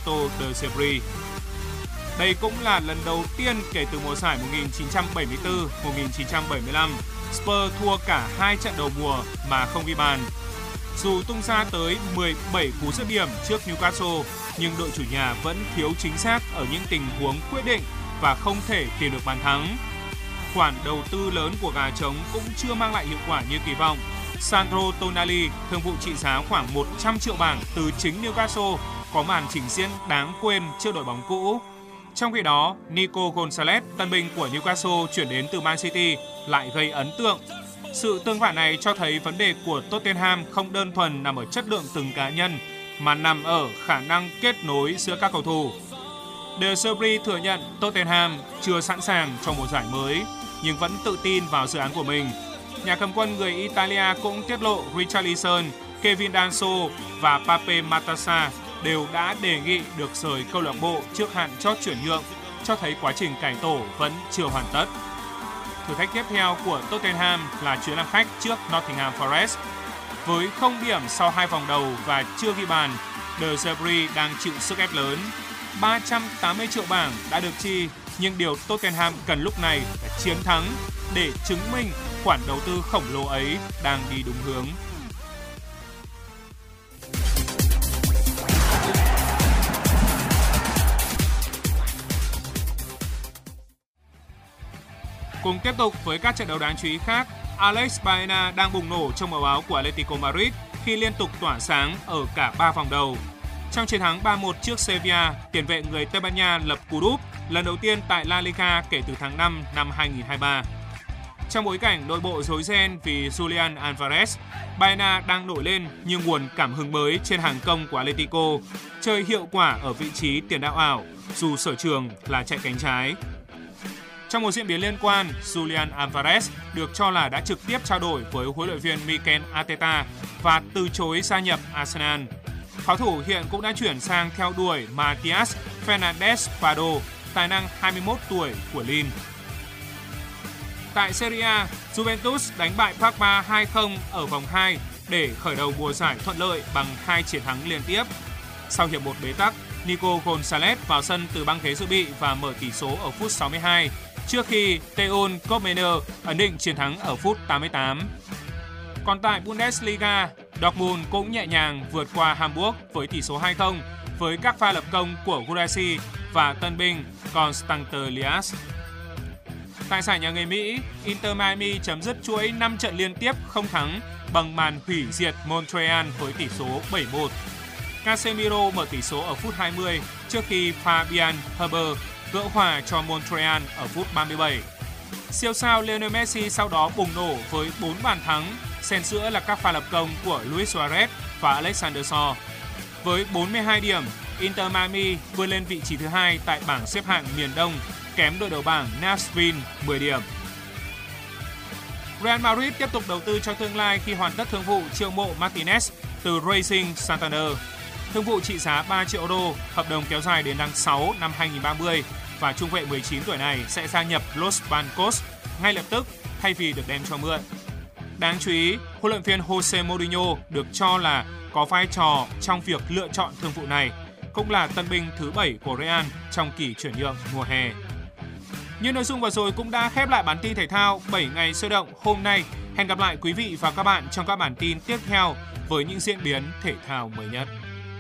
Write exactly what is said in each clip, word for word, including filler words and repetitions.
Roberto De Zerbi. Đây cũng là lần đầu tiên kể từ mùa giải một nghìn chín trăm bảy mươi tư một nghìn chín trăm bảy mươi lăm, Spurs thua cả hai trận đầu mùa mà không ghi bàn. Dù tung ra tới mười bảy cú dứt điểm trước Newcastle, nhưng đội chủ nhà vẫn thiếu chính xác ở những tình huống quyết định và không thể tìm được bàn thắng. Khoản đầu tư lớn của gà trống cũng chưa mang lại hiệu quả như kỳ vọng. Sandro Tonali, thương vụ trị giá khoảng một trăm triệu bảng từ chính Newcastle, có màn trình diễn đáng quên trước đội bóng cũ. Trong khi đó, Nico Gonzalez, tân binh của Newcastle chuyển đến từ Man City, lại gây ấn tượng. Sự tương phản này cho thấy vấn đề của Tottenham không đơn thuần nằm ở chất lượng từng cá nhân, mà nằm ở khả năng kết nối giữa các cầu thủ. De Zerbi thừa nhận Tottenham chưa sẵn sàng cho một giải mới, nhưng vẫn tự tin vào dự án của mình. Nhà cầm quân người Italia cũng tiết lộ Richarlison, Kevin Danso và Pape Matarsa đều đã đề nghị được rời câu lạc bộ trước hạn chót chuyển nhượng, cho thấy quá trình cải tổ vẫn chưa hoàn tất. Thử thách tiếp theo của Tottenham là chuyến làm khách trước Nottingham Forest. Với không điểm sau hai vòng đầu và chưa ghi bàn, De Zerbi đang chịu sức ép lớn. ba trăm tám mươi triệu bảng đã được chi, nhưng điều Tottenham cần lúc này là chiến thắng để chứng minh khoản đầu tư khổng lồ ấy đang đi đúng hướng. Cùng tiếp tục với các trận đấu đáng chú ý khác, Alex Baena đang bùng nổ trong màu áo của Atletico Madrid khi liên tục tỏa sáng ở cả ba vòng đầu. Trong chiến thắng ba một trước Sevilla, tiền vệ người Tây Ban Nha lập cú đúp lần đầu tiên tại La Liga kể từ tháng năm năm hai nghìn không trăm hai mươi ba. Trong bối cảnh nội bộ rối ren vì Julian Alvarez, Baena đang nổi lên như nguồn cảm hứng mới trên hàng công của Atletico, chơi hiệu quả ở vị trí tiền đạo ảo, dù sở trường là chạy cánh trái. Trong một diễn biến liên quan, Julian Alvarez được cho là đã trực tiếp trao đổi với huấn luyện viên Mikel Arteta và từ chối gia nhập Arsenal. Pháo thủ hiện cũng đã chuyển sang theo đuổi Matias Fernandes Pardo, tài năng hai mươi mốt tuổi của Lille. Tại Serie A, Juventus đánh bại Parma hai không ở vòng hai để khởi đầu mùa giải thuận lợi bằng hai chiến thắng liên tiếp. Sau hiệp một bế tắc, Nico Gonzalez vào sân từ băng ghế dự bị và mở tỷ số ở phút sáu mươi hai, trước khi Teun Kopmener ấn định chiến thắng ở phút tám mươi tám. Còn tại Bundesliga, Dortmund cũng nhẹ nhàng vượt qua Hamburg với tỷ số hai không với các pha lập công của Guirassy và tân binh Constante Lias. Tại giải nhà người Mỹ, Inter Miami chấm dứt chuỗi năm trận liên tiếp không thắng bằng màn hủy diệt Montreal với tỷ số bảy một. Casemiro mở tỷ số ở phút hai mươi trước khi Fabian Heber gỡ hòa cho Montreal ở phút ba mươi bảy. Siêu sao Lionel Messi sau đó bùng nổ với bốn bàn thắng, xen giữa là các pha lập công của Luis Suarez và Alexander Shaw. Với bốn mươi hai điểm, Inter Miami vươn lên vị trí thứ hai tại bảng xếp hạng miền Đông, kém đội đầu bảng Nashville mười điểm. Real Madrid tiếp tục đầu tư cho tương lai khi hoàn tất thương vụ chiêu mộ Martinez từ Racing Santander. Thương vụ trị giá ba triệu euro, hợp đồng kéo dài đến tháng sáu năm hai nghìn không trăm ba mươi và trung vệ mười chín tuổi này sẽ gia nhập Los Blancos ngay lập tức thay vì được đem cho mượn. Đáng chú ý, huấn luyện viên Jose Mourinho được cho là có vai trò trong việc lựa chọn thương vụ này, cũng là tân binh thứ bảy của Real trong kỳ chuyển nhượng mùa hè. Những nội dung vừa rồi cũng đã khép lại bản tin thể thao bảy ngày sôi động hôm nay. Hẹn gặp lại quý vị và các bạn trong các bản tin tiếp theo với những diễn biến thể thao mới nhất.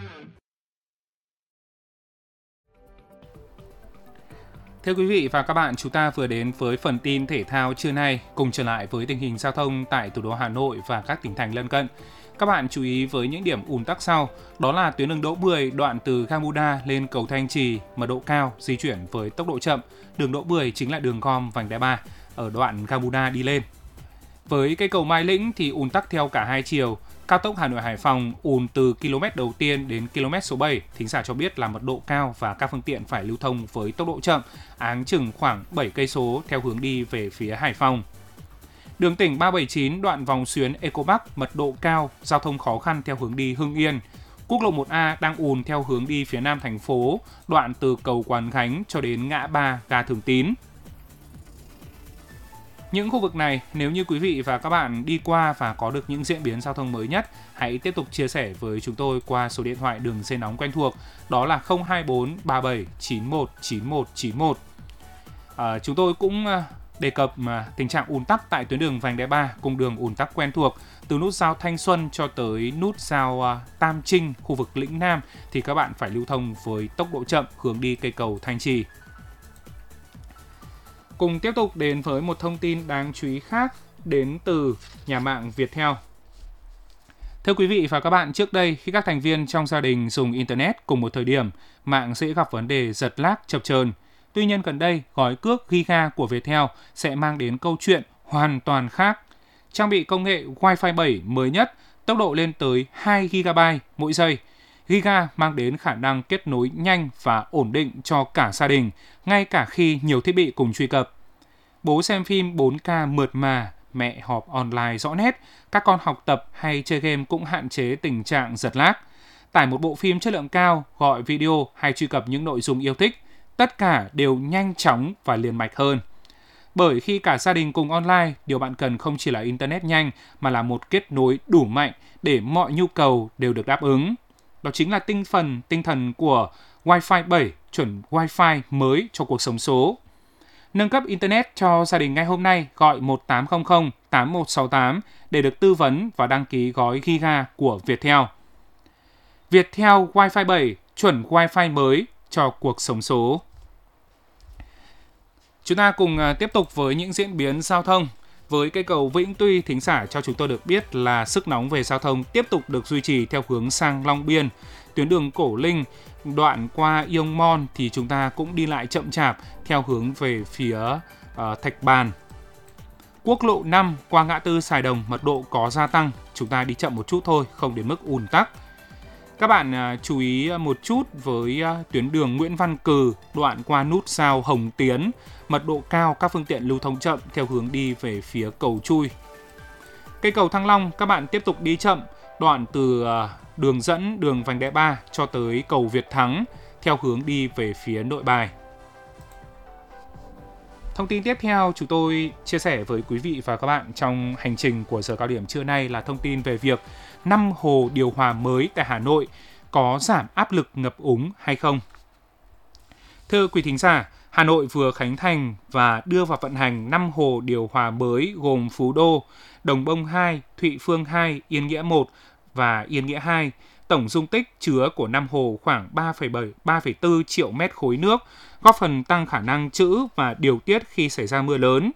Thưa quý vị và các bạn, chúng ta vừa đến với phần tin thể thao trưa nay, cùng trở lại với tình hình giao thông tại thủ đô Hà Nội và các tỉnh thành lân cận. Các bạn chú ý với những điểm ùn tắc sau, đó là tuyến đường Đỗ Bười đoạn từ ga Buda lên cầu Thanh Trì, mật độ cao, di chuyển với tốc độ chậm. Đường Đỗ Bười chính là đường gom vành đai ba ở đoạn ga Buda đi lên. Với cây cầu Mai Lĩnh thì ùn tắc theo cả hai chiều. Cao tốc Hà Nội Hải Phòng ùn từ km đầu tiên đến km số bảy, thính giả cho biết là mật độ cao và các phương tiện phải lưu thông với tốc độ chậm, áng chừng khoảng bảy cây số theo hướng đi về phía Hải Phòng. Đường tỉnh ba bảy chín đoạn vòng xuyến Eco Park mật độ cao, giao thông khó khăn theo hướng đi Hưng Yên. Quốc lộ một A đang ùn theo hướng đi phía nam thành phố, đoạn từ cầu Quán Khánh cho đến ngã ba ga Thường Tín. Những khu vực này, nếu như quý vị và các bạn đi qua và có được những diễn biến giao thông mới nhất, hãy tiếp tục chia sẻ với chúng tôi qua số điện thoại đường dây nóng quen thuộc, đó là không hai bốn ba bảy chín một chín một chín một. À, chúng tôi cũng đề cập tình trạng ùn tắc tại tuyến đường Vành Đai ba, cung đường ùn tắc quen thuộc từ nút giao Thanh Xuân cho tới nút giao Tam Trinh, khu vực Lĩnh Nam thì các bạn phải lưu thông với tốc độ chậm hướng đi cây cầu Thanh Trì. Cùng tiếp tục đến với một thông tin đáng chú ý khác đến từ nhà mạng Viettel. Thưa quý vị và các bạn, trước đây khi các thành viên trong gia đình dùng Internet cùng một thời điểm, mạng sẽ gặp vấn đề giật lag chập chờn. Tuy nhiên gần đây, gói cước Giga của Viettel sẽ mang đến câu chuyện hoàn toàn khác. Trang bị công nghệ Wi-Fi bảy mới nhất, tốc độ lên tới hai gi ga bai mỗi giây. Giga mang đến khả năng kết nối nhanh và ổn định cho cả gia đình, ngay cả khi nhiều thiết bị cùng truy cập. Bố xem phim bốn K mượt mà, mẹ họp online rõ nét, các con học tập hay chơi game cũng hạn chế tình trạng giật lag. Tải một bộ phim chất lượng cao, gọi video hay truy cập những nội dung yêu thích, tất cả đều nhanh chóng và liền mạch hơn. Bởi khi cả gia đình cùng online, điều bạn cần không chỉ là Internet nhanh mà là một kết nối đủ mạnh để mọi nhu cầu đều được đáp ứng. Đó chính là tinh phần, tinh thần của Wi-Fi bảy, chuẩn Wi-Fi mới cho cuộc sống số. Nâng cấp Internet cho gia đình ngay hôm nay, gọi một tám không không tám một sáu tám để được tư vấn và đăng ký gói Giga của Viettel. Viettel Wi-Fi bảy, chuẩn Wi-Fi mới cho cuộc sống số. Chúng ta cùng tiếp tục với những diễn biến giao thông. Với cây cầu Vĩnh Tuy, thính giả cho chúng tôi được biết là sức nóng về giao thông tiếp tục được duy trì theo hướng sang Long Biên. Tuyến đường Cổ Linh, đoạn qua Iong Mon thì chúng ta cũng đi lại chậm chạp theo hướng về phía uh, Thạch Bàn. Quốc lộ năm qua ngã tư Sài Đồng mật độ có gia tăng, chúng ta đi chậm một chút thôi, không đến mức ùn tắc. Các bạn uh, chú ý một chút với uh, tuyến đường Nguyễn Văn Cừ, đoạn qua nút giao Hồng Tiến, mật độ cao, các phương tiện lưu thông chậm theo hướng đi về phía cầu Chui. Cây cầu Thăng Long, các bạn tiếp tục đi chậm, đoạn từ uh, đường dẫn đường Vành Đai ba cho tới cầu Việt Thắng theo hướng đi về phía Nội Bài. Thông tin tiếp theo chúng tôi chia sẻ với quý vị và các bạn trong hành trình của giờ cao điểm trưa nay là thông tin về việc năm hồ điều hòa mới tại Hà Nội có giảm áp lực ngập úng hay không. Thưa quý thính giả, Hà Nội vừa khánh thành và đưa vào vận hành năm hồ điều hòa mới gồm Phú Đô, Đồng Bông hai, Thụy Phương hai, Yên Nghĩa một và Yên Nghĩa hai. Tổng dung tích chứa của năm hồ khoảng ba phẩy bảy, ba phẩy bốn triệu mét khối nước, góp phần tăng khả năng trữ và điều tiết khi xảy ra mưa lớn.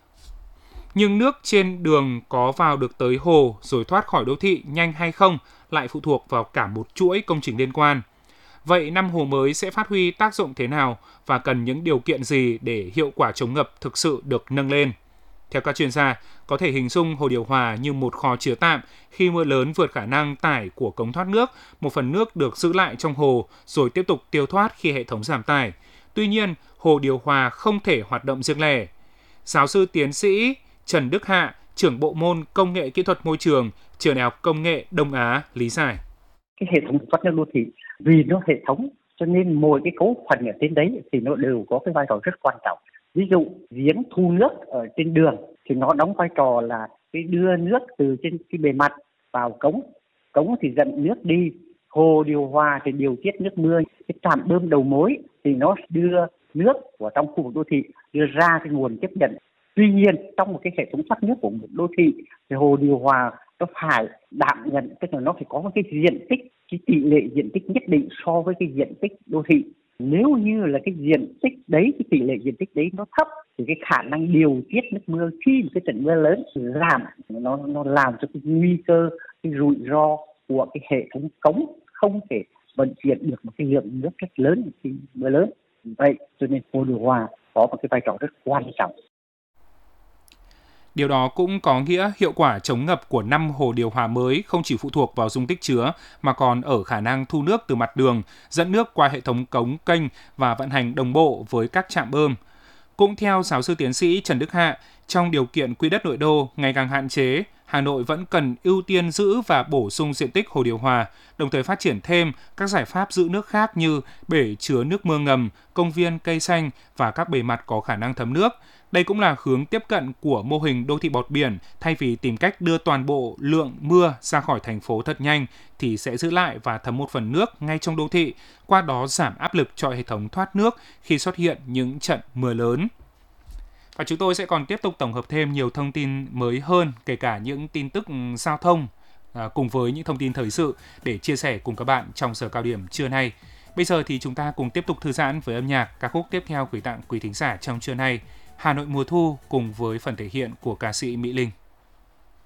Nhưng nước trên đường có vào được tới hồ rồi thoát khỏi đô thị nhanh hay không lại phụ thuộc vào cả một chuỗi công trình liên quan. Vậy năm hồ mới sẽ phát huy tác dụng thế nào và cần những điều kiện gì để hiệu quả chống ngập thực sự được nâng lên? Theo các chuyên gia, có thể hình dung hồ điều hòa như một kho chứa tạm, khi mưa lớn vượt khả năng tải của cống thoát nước, một phần nước được giữ lại trong hồ rồi tiếp tục tiêu thoát khi hệ thống giảm tải. Tuy nhiên, hồ điều hòa không thể hoạt động riêng lẻ. Giáo sư tiến sĩ Trần Đức Hạ, trưởng bộ môn Công nghệ Kỹ thuật Môi trường, Trường Đại học Công nghệ Đông Á lý giải. Cái hệ thống thoát nước đô thị vì nó hệ thống cho nên mỗi cái cấu phần ở trên đấy thì nó đều có cái vai trò rất quan trọng. Ví dụ giếng thu nước ở trên đường thì nó đóng vai trò là cái đưa nước từ trên cái bề mặt vào cống, cống thì dẫn nước đi, hồ điều hòa thì điều tiết nước mưa, cái trạm bơm đầu mối thì nó đưa nước của trong khu vực đô thị đưa ra cái nguồn tiếp nhận. Tuy nhiên trong một cái hệ thống thoát nước của một đô thị thì hồ điều hòa nó phải đảm nhận, tức là nó phải có một cái diện tích, cái tỷ lệ diện tích nhất định so với cái diện tích đô thị. Nếu như là cái diện tích đấy, cái tỷ lệ diện tích đấy nó thấp thì cái khả năng điều tiết nước mưa khi một cái trận mưa lớn làm nó nó làm cho cái nguy cơ, cái rủi ro của cái hệ thống cống không thể vận chuyển được một cái lượng nước rất lớn khi mưa lớn. Vậy cho nên hồ điều hòa có một cái vai trò rất quan trọng. Điều đó cũng có nghĩa hiệu quả chống ngập của năm hồ điều hòa mới không chỉ phụ thuộc vào dung tích chứa mà còn ở khả năng thu nước từ mặt đường, dẫn nước qua hệ thống cống, kênh và vận hành đồng bộ với các trạm bơm. Cũng theo giáo sư tiến sĩ Trần Đức Hạ, trong điều kiện quỹ đất nội đô ngày càng hạn chế, Hà Nội vẫn cần ưu tiên giữ và bổ sung diện tích hồ điều hòa, đồng thời phát triển thêm các giải pháp giữ nước khác như bể chứa nước mưa ngầm, công viên cây xanh và các bề mặt có khả năng thấm nước. Đây cũng là hướng tiếp cận của mô hình đô thị bọt biển, thay vì tìm cách đưa toàn bộ lượng mưa ra khỏi thành phố thật nhanh thì sẽ giữ lại và thấm một phần nước ngay trong đô thị, qua đó giảm áp lực cho hệ thống thoát nước khi xuất hiện những trận mưa lớn. Và chúng tôi sẽ còn tiếp tục tổng hợp thêm nhiều thông tin mới hơn, kể cả những tin tức giao thông, à, cùng với những thông tin thời sự để chia sẻ cùng các bạn trong giờ cao điểm trưa nay. Bây giờ thì chúng ta cùng tiếp tục thư giãn với âm nhạc. Ca khúc tiếp theo gửi tặng quý thính giả trong trưa nay, Hà Nội mùa thu cùng với phần thể hiện của ca sĩ Mỹ Linh.